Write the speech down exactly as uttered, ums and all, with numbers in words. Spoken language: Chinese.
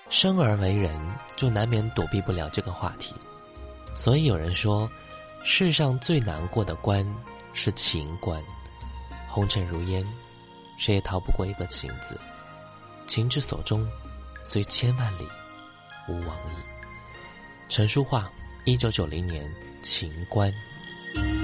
生而为人，就难免躲避不了这个话题。所以有人说，世上最难过的关是情关。红尘如烟，谁也逃不过一个情字。情之所钟，虽千万里，无往矣。陈淑桦，一九九零年，情关。